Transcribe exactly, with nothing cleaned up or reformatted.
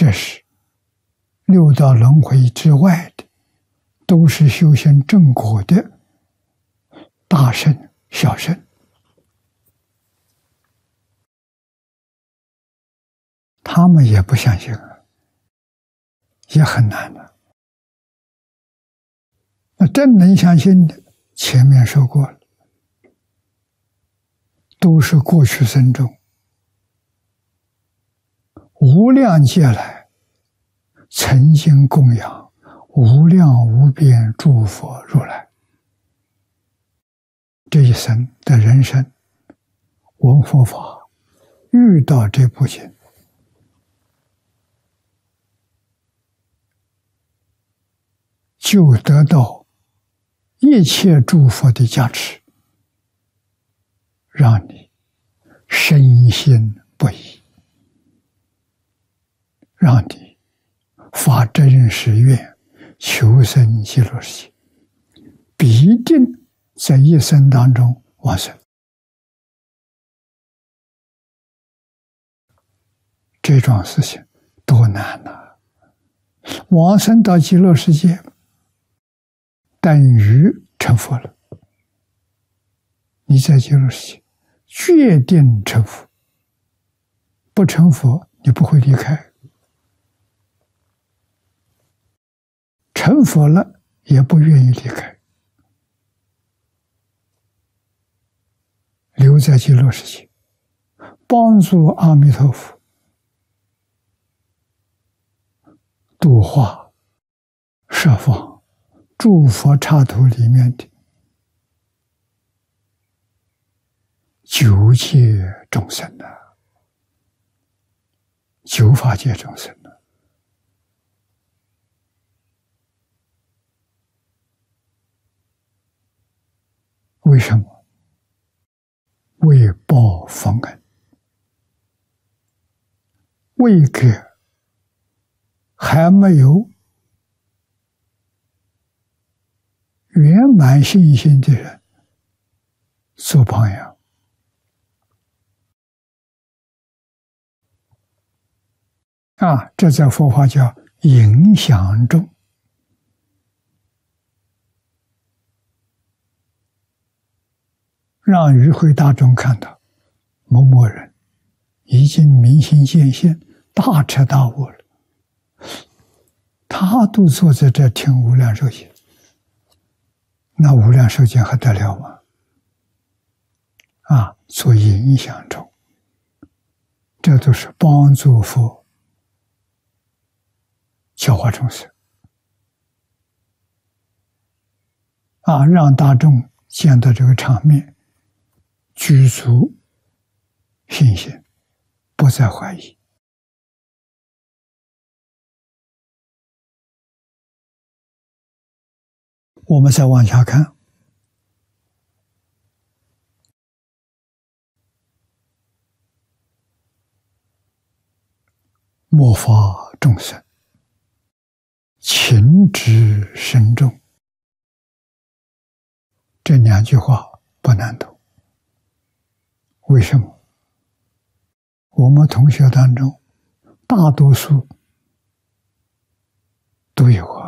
这是六道轮回之外的，都是修行正果的大圣小圣，他们也不相信啊，也很难的。那真能相信的，前面说过了，都是过去生中无量劫来曾经供养无量无边诸佛如来，这一生的人生闻佛法，遇到这部经，就得到一切诸佛的加持，让你深信不疑，让你发真实愿，求生极乐世界，必定在一生当中往生。这桩事情多难啊！往生到极乐世界，等于成佛了。你在极乐世界决定成佛，不成佛你不会离开，成佛了也不愿意离开，留在极乐世界，帮助阿弥陀佛度化十方诸佛刹土里面的九界众生啊，九法界众生啊。为什么？为报佛恩，为给还没有圆满信心的人做榜样。啊，这在佛法叫影响众，让与会大众看到某某人已经明心见性，大彻大悟了，他都坐在这听无量寿经，那无量寿经还得了吗？啊，做影响众，这都是帮助佛教化众生啊，让大众见到这个场面，具足信心，不再怀疑。我们再往下看，末法众生情执深重，这两句话不难懂。为什么？我们同学当中大多数都有啊。